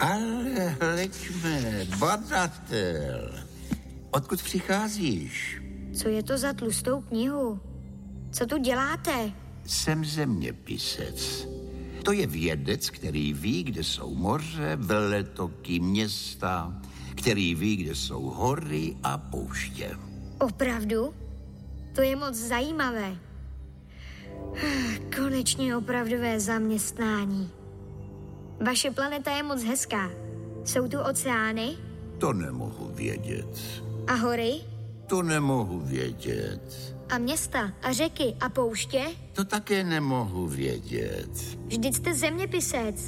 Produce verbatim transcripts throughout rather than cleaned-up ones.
Ale hleďme, badatel. Odkud přicházíš? Co je to za tlustou knihu? Co tu děláte? Jsem zeměpisec. To je vědec, který ví, kde jsou moře, veletoky, města, který ví, kde jsou hory a pouště. Opravdu? To je moc zajímavé. Konečně opravdové zaměstnání. Vaše planeta je moc hezká. Jsou tu oceány? To nemohu vědět. A hory? To nemohu vědět. A města a řeky a pouště? To také nemohu vědět. Vždyť jste zeměpisec.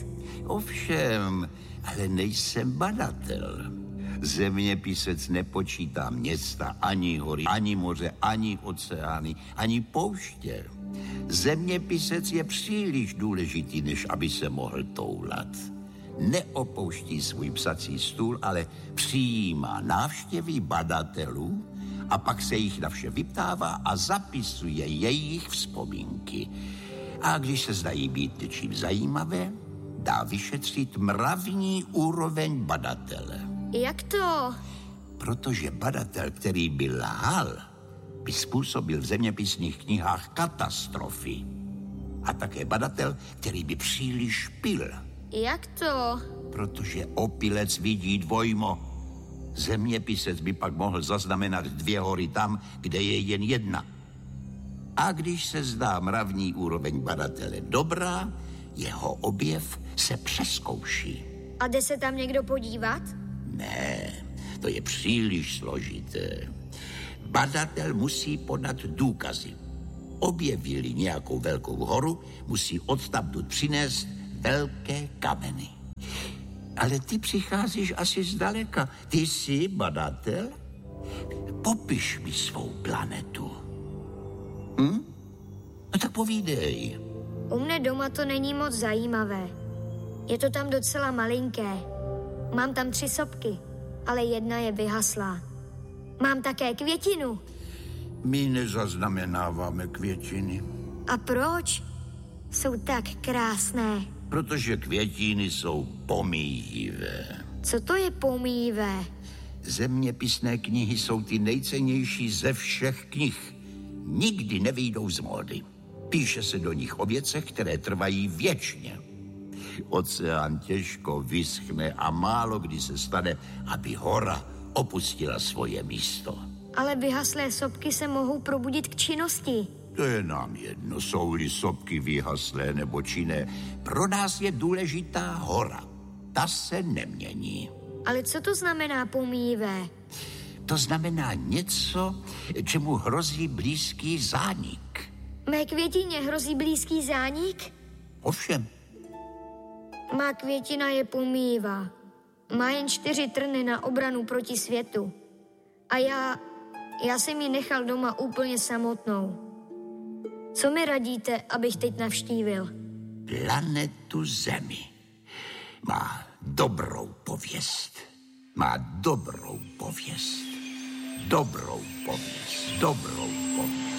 Ovšem, ale nejsem badatel. Zeměpisec nepočítá města, ani hory, ani moře, ani oceány, ani pouště. Zeměpisec je příliš důležitý, než aby se mohl toulat. Neopouští svůj psací stůl, ale přijímá návštěvy badatelů a pak se jich na vše vyptává a zapisuje jejich vzpomínky. A když se zdají být něčím zajímavé, dá vyšetřit mravní úroveň badatele. Jak to? Protože badatel, který by lhal, by způsobil v zeměpisných knihách katastrofy. A také badatel, který by příliš pil. Jak to? Protože opilec vidí dvojmo. Zeměpisec by pak mohl zaznamenat dvě hory tam, kde je jen jedna. A když se zdá mravní úroveň badatele dobrá, jeho objev se přezkouší. A jde se tam někdo podívat? Ne, to je příliš složité. Badatel musí podat důkazy. Objevili nějakou velkou horu, musí odtamtud přinést velké kameny. Ale ty přicházíš asi zdaleka. Ty jsi badatel? Popiš mi svou planetu. Hm? No tak povídej. U mne doma to není moc zajímavé. Je to tam docela malinké. Mám tam tři sopky, ale jedna je vyhaslá. Mám také květinu. My nezaznamenáváme květiny. A proč? Jsou tak krásné. Protože květiny jsou pomíjivé. Co to je pomíjivé? Zeměpisné knihy jsou ty nejcennější ze všech knih. Nikdy nevyjdou z módy. Píše se do nich o věcech, které trvají věčně. Oceán těžko vyschne a málo kdy se stane, aby hora opustila svoje místo. Ale vyhaslé sopky se mohou probudit k činnosti. To je nám jedno, jsou-li sopky vyhaslé nebo činné. Pro nás je důležitá hora. Ta se nemění. Ale co to znamená pomíjivé? To znamená něco, čemu hrozí blízký zánik. Mé květině hrozí blízký zánik? Ovšem. Má květina je pomíjivá. Má jen čtyři trny na obranu proti světu. A já, já jsem ji nechal doma úplně samotnou. Co mi radíte, abych teď navštívil? Planetu Zemi. Má dobrou pověst. Má dobrou pověst. Dobrou pověst. Dobrou pověst.